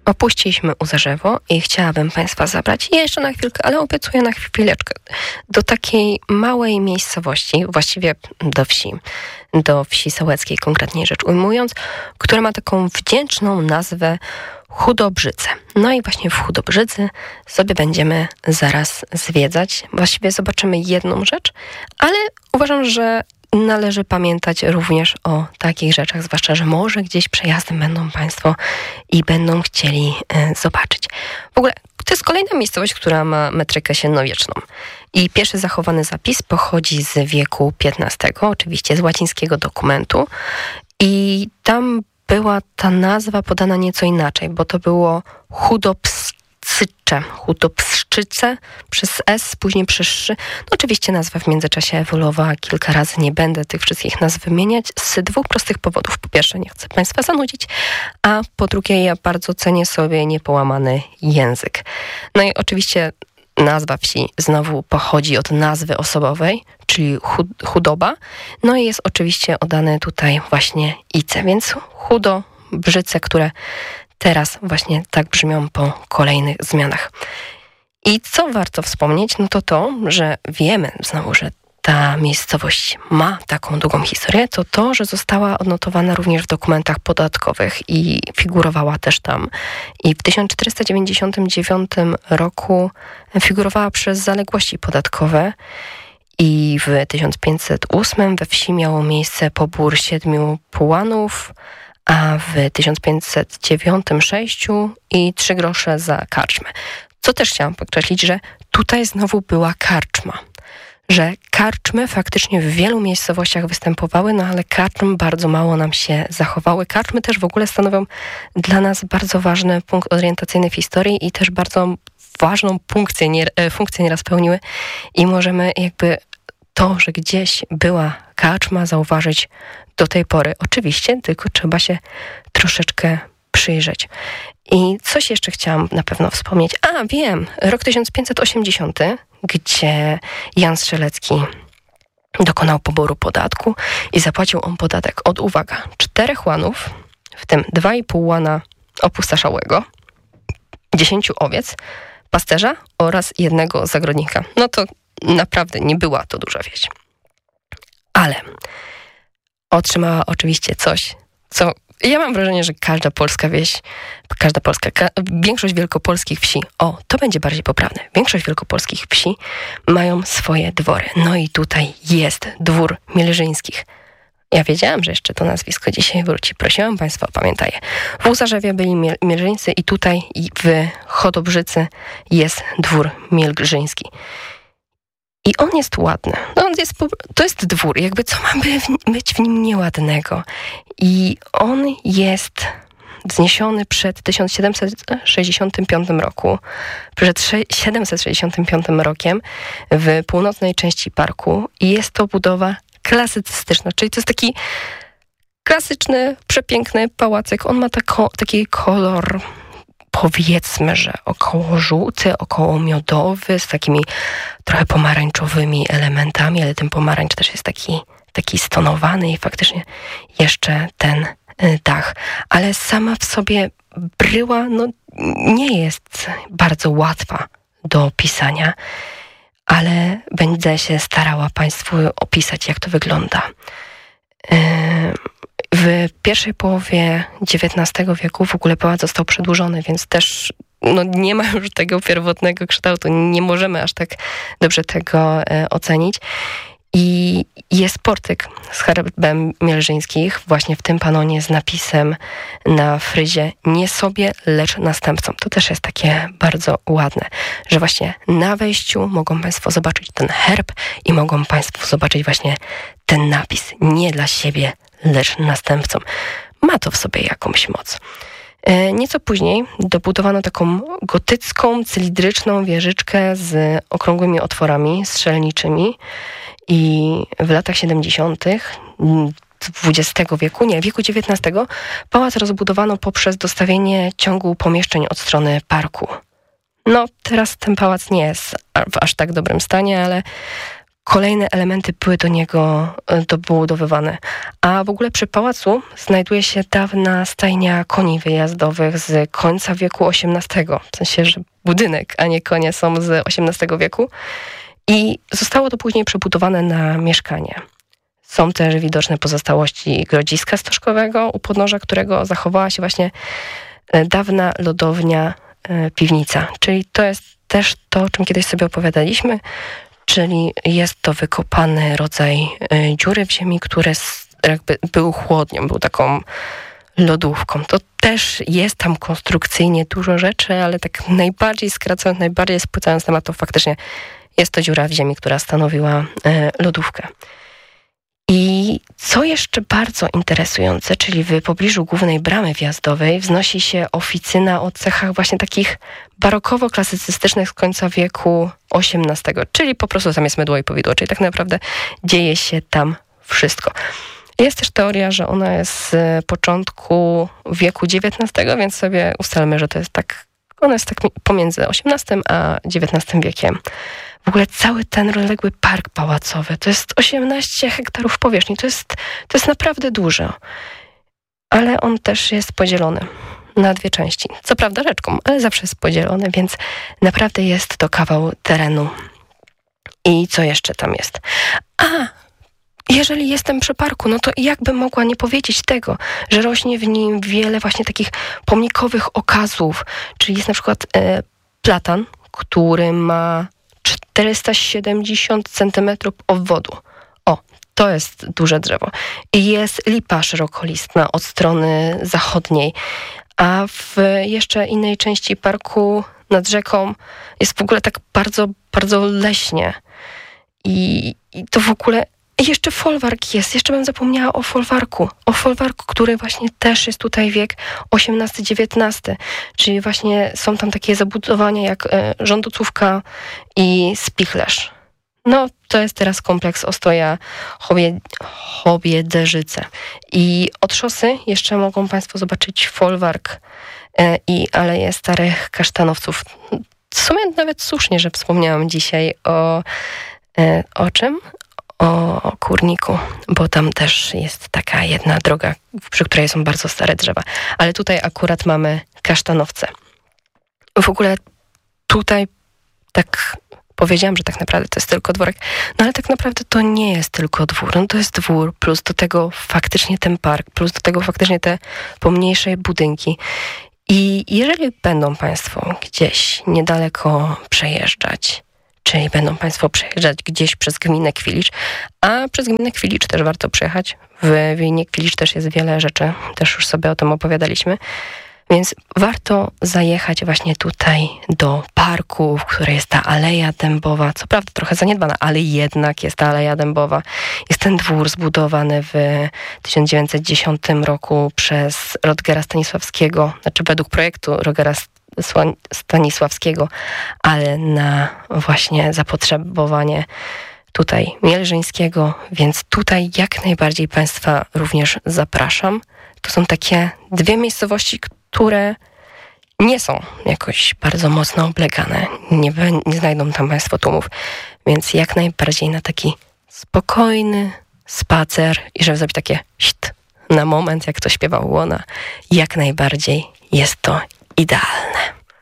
opuściliśmy Uzarzewo i chciałabym Państwa zabrać jeszcze na chwilkę, ale obiecuję na chwileczkę, do takiej małej miejscowości, właściwie do wsi sołeckiej konkretniej rzecz ujmując, która ma taką wdzięczną nazwę Chudobrzyce. No i właśnie w Chudobrzycy sobie będziemy zaraz zwiedzać. Właściwie zobaczymy jedną rzecz, ale uważam, że należy pamiętać również o takich rzeczach, zwłaszcza, że może gdzieś przejazdem będą Państwo i będą chcieli zobaczyć. W ogóle to jest kolejna miejscowość, która ma metrykę średniowieczną. I pierwszy zachowany zapis pochodzi z wieku XV, oczywiście z łacińskiego dokumentu. I tam była ta nazwa podana nieco inaczej, bo to było Chudobszyce przez S, później przez szy. No oczywiście nazwa w międzyczasie ewoluowała kilka razy, nie będę tych wszystkich nazw wymieniać z dwóch prostych powodów. Po pierwsze, nie chcę Państwa zanudzić, a po drugie, ja bardzo cenię sobie niepołamany język. No i oczywiście nazwa wsi znowu pochodzi od nazwy osobowej, czyli chudoba. No i jest oczywiście oddane tutaj właśnie ice, więc Chudobrzyce, które teraz właśnie tak brzmią po kolejnych zmianach. I co warto wspomnieć, no to, że wiemy znowu, że ta miejscowość ma taką długą historię, to, że została odnotowana również w dokumentach podatkowych i figurowała też tam. I w 1499 roku figurowała przez zaległości podatkowe i w 1508 we wsi miało miejsce pobór 7 pułanów, a w 1509 6 i 3 grosze za karczmę. Co też chciałam podkreślić, że tutaj znowu była karczma. Że karczmy faktycznie w wielu miejscowościach występowały, no ale karczm bardzo mało nam się zachowały. Karczmy też w ogóle stanowią dla nas bardzo ważny punkt orientacyjny w historii i też bardzo ważną funkcję nieraz pełniły i możemy jakby to, że gdzieś była karczma, zauważyć do tej pory. Oczywiście, tylko trzeba się troszeczkę przyjrzeć. I coś jeszcze chciałam na pewno wspomnieć. Wiem, rok 1580, gdzie Jan Strzelecki dokonał poboru podatku i zapłacił on podatek od, uwaga, 4 łanów, w tym 2,5 łana opustoszałego, 10 owiec, pasterza oraz 1 zagrodnika. No to naprawdę nie była to duża wieś. Ale otrzymała oczywiście coś, co ja mam wrażenie, że każda polska wieś, większość wielkopolskich wsi, to będzie bardziej poprawne, większość wielkopolskich wsi mają swoje dwory. No i tutaj jest dwór Mielżyńskich. Ja wiedziałam, że jeszcze to nazwisko dzisiaj wróci. Prosiłam Państwa o pamiętaje. W Uzarzewie byli Mielżyńcy i tutaj w Chodobrzycy jest dwór Mielżyński. I on jest ładny. To jest dwór. Jakby co ma być w nim nieładnego? I on jest wzniesiony przed 1765 roku. Przed 765 rokiem w północnej części parku. I jest to budowa klasycystyczna. Czyli to jest taki klasyczny, przepiękny pałacyk. On ma taki kolor, powiedzmy, że około żółty, około miodowy, z takimi trochę pomarańczowymi elementami, ale ten pomarańcz też jest taki stonowany i faktycznie jeszcze ten dach. Ale sama w sobie bryła nie jest bardzo łatwa do opisania, ale będę się starała Państwu opisać, jak to wygląda. W pierwszej połowie XIX wieku w ogóle pałac został przedłużony, więc też nie ma już tego pierwotnego kształtu. Nie możemy aż tak dobrze tego ocenić. I jest portyk z herbem Mielżyńskich, właśnie w tym panonie z napisem na fryzie nie sobie, lecz następcom. To też jest takie bardzo ładne, że właśnie na wejściu mogą Państwo zobaczyć ten herb i mogą Państwo zobaczyć właśnie ten napis. Nie dla siebie, lecz następcom. Ma to w sobie jakąś moc. Nieco później dobudowano taką gotycką, cylindryczną wieżyczkę z okrągłymi otworami strzelniczymi i w latach 70. XX wieku, wieku XIX, pałac rozbudowano poprzez dostawienie ciągu pomieszczeń od strony parku. Teraz ten pałac nie jest w aż tak dobrym stanie, ale kolejne elementy były do niego dobudowywane. A w ogóle przy pałacu znajduje się dawna stajnia koni wyjazdowych z końca wieku XVIII. W sensie, że budynek, a nie konie są z XVIII wieku. I zostało to później przebudowane na mieszkanie. Są też widoczne pozostałości grodziska stożkowego, u podnóża którego zachowała się właśnie dawna lodownia, piwnica. Czyli to jest też to, o czym kiedyś sobie opowiadaliśmy, czyli jest to wykopany rodzaj dziury w ziemi, który jakby był chłodnią, był taką lodówką. To też jest tam konstrukcyjnie dużo rzeczy, ale tak najbardziej skracając, najbardziej spłycając temat, to faktycznie jest to dziura w ziemi, która stanowiła lodówkę. I co jeszcze bardzo interesujące, czyli w pobliżu głównej bramy wjazdowej wznosi się oficyna o cechach właśnie takich barokowo-klasycystycznych z końca wieku XVIII, czyli po prostu tam jest mydło i powidło, czyli tak naprawdę dzieje się tam wszystko. Jest też teoria, że ona jest z początku wieku XIX, więc sobie ustalmy, że to jest tak, ona jest tak pomiędzy XVIII a XIX wiekiem. W ogóle cały ten rozległy park pałacowy, to jest 18 hektarów powierzchni, to jest naprawdę dużo. Ale on też jest podzielony na dwie części. Co prawda rzeczką, ale zawsze jest podzielony, więc naprawdę jest to kawał terenu. I co jeszcze tam jest? Jeżeli jestem przy parku, no to jakbym mogła nie powiedzieć tego, że rośnie w nim wiele właśnie takich pomnikowych okazów, czyli jest na przykład platan, który ma 470 cm obwodu. O, to jest duże drzewo. I jest lipa szerokolistna od strony zachodniej, a w jeszcze innej części parku nad rzeką jest w ogóle tak bardzo, bardzo leśnie. I to w ogóle... Jeszcze folwark jest. Jeszcze bym zapomniała o folwarku. O folwarku, który właśnie też jest tutaj wiek XVIII-XIX. Czyli właśnie są tam takie zabudowania jak Rządocówka i Spichlerz. No, to jest teraz kompleks Ostoja Chobiederzyce. I od szosy jeszcze mogą Państwo zobaczyć folwark i Aleję Starych Kasztanowców. W sumie nawet słusznie, że wspomniałam dzisiaj o czym? O Kurniku, bo tam też jest taka jedna droga, przy której są bardzo stare drzewa. Ale tutaj akurat mamy kasztanowce. W ogóle tutaj tak powiedziałam, że tak naprawdę to jest tylko dworek, no ale tak naprawdę to nie jest tylko dwór. No to jest dwór, plus do tego faktycznie ten park, plus do tego faktycznie te pomniejsze budynki. I jeżeli będą Państwo gdzieś niedaleko przejeżdżać, czyli będą Państwo przejeżdżać gdzieś przez gminę Kwilicz, a przez gminę Kwilicz też warto przejechać. W gminie Kwilicz też jest wiele rzeczy, też już sobie o tym opowiadaliśmy, więc warto zajechać właśnie tutaj do parku, w której jest ta Aleja Dębowa, co prawda trochę zaniedbana, ale jednak jest ta Aleja Dębowa. Jest ten dwór zbudowany w 1910 roku przez Rodgera Stanisławskiego, znaczy według projektu Rodgera Stanisławskiego, ale na właśnie zapotrzebowanie tutaj Mielżyńskiego, więc tutaj jak najbardziej Państwa również zapraszam. To są takie dwie miejscowości, które nie są jakoś bardzo mocno oblegane. Nie znajdą tam Państwo tłumów, więc jak najbardziej na taki spokojny spacer i żeby zrobić takie na moment, jak to śpiewał Łona, jak najbardziej jest to idealne.